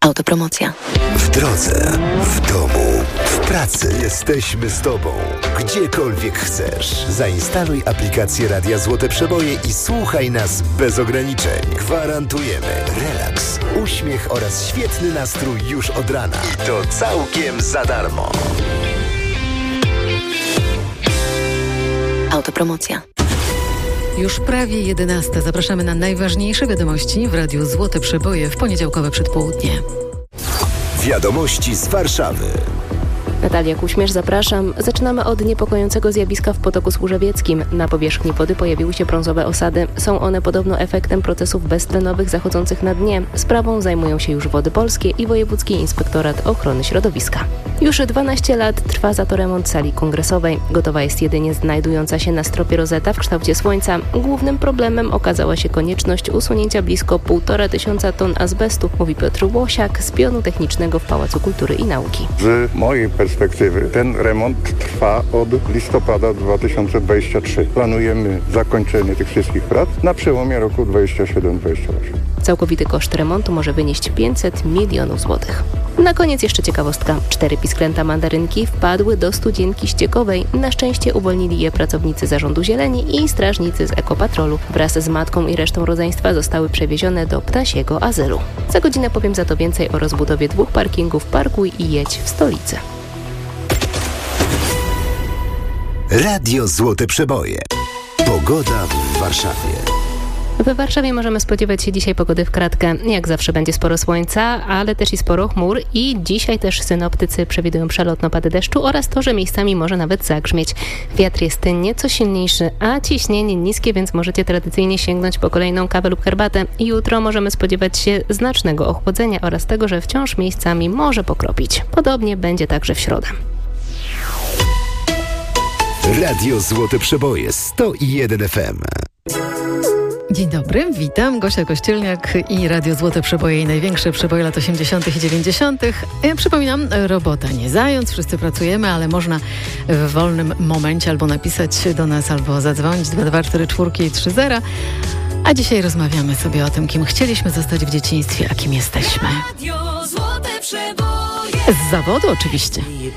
Autopromocja. W drodze, w domu, w pracy. Jesteśmy z Tobą. Gdziekolwiek chcesz. Zainstaluj aplikację Radia Złote Przeboje i słuchaj nas bez ograniczeń. Gwarantujemy relaks, uśmiech oraz świetny nastrój już od rana. I to całkiem za darmo. Autopromocja. Już prawie 11. Zapraszamy na najważniejsze wiadomości w Radiu Złote Przeboje w poniedziałkowe przedpołudnie. Wiadomości z Warszawy. Natalia Kuśmierz, zapraszam. Zaczynamy od niepokojącego zjawiska w Potoku Służewieckim. Na powierzchni wody pojawiły się brązowe osady. Są one podobno efektem procesów beztlenowych zachodzących na dnie. Sprawą zajmują się już Wody Polskie i Wojewódzki Inspektorat Ochrony Środowiska. Już 12 lat trwa za to remont sali kongresowej. Gotowa jest jedynie znajdująca się na stropie rozeta w kształcie słońca. Głównym problemem okazała się konieczność usunięcia blisko 1500 ton azbestu, mówi Piotr Łosiak z pionu technicznego w Pałacu Kultury i Nauki. Z mojej perspektywy ten remont trwa od listopada 2023. Planujemy zakończenie tych wszystkich prac na przełomie roku 27-28. Całkowity koszt remontu może wynieść 500 milionów złotych. Na koniec jeszcze ciekawostka. 4 pisklęta mandarynki wpadły do studzienki ściekowej. Na szczęście uwolnili je pracownicy Zarządu Zieleni i strażnicy z Ekopatrolu. Wraz z matką i resztą rodzeństwa zostały przewiezione do ptasiego azylu. Za godzinę powiem za to więcej o rozbudowie 2 parkingów Parkuj i jedź w stolicy. Radio Złote Przeboje. Pogoda w Warszawie. We Warszawie możemy spodziewać się dzisiaj pogody w kratkę. Jak zawsze będzie sporo słońca, ale też i sporo chmur i dzisiaj też synoptycy przewidują przelotne opady deszczu oraz to, że miejscami może nawet zagrzmieć. Wiatr jest nieco silniejszy, a ciśnienie niskie, więc możecie tradycyjnie sięgnąć po kolejną kawę lub herbatę. Jutro możemy spodziewać się znacznego ochłodzenia oraz tego, że wciąż miejscami może pokropić. Podobnie będzie także w środę. Radio Złote Przeboje 101 FM. Dzień dobry, witam. Gosia Kościelniak i Radio Złote Przeboje i największe przeboje lat 80. i 90. Przypominam, robota nie zając, wszyscy pracujemy, ale można w wolnym momencie albo napisać do nas, albo zadzwonić 224430. A dzisiaj rozmawiamy sobie o tym, kim chcieliśmy zostać w dzieciństwie, a kim jesteśmy. Radio Złote Przeboje. Z zawodu oczywiście.